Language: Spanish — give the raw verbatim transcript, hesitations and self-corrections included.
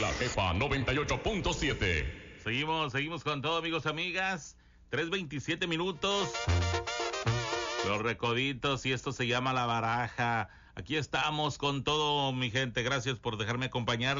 La Jefa noventa y ocho punto siete. Seguimos, seguimos con todo, amigos, amigas. tres veintisiete minutos. Los recoditos, y esto se llama La Baraja. Aquí estamos con todo, mi gente. Gracias por dejarme acompañar.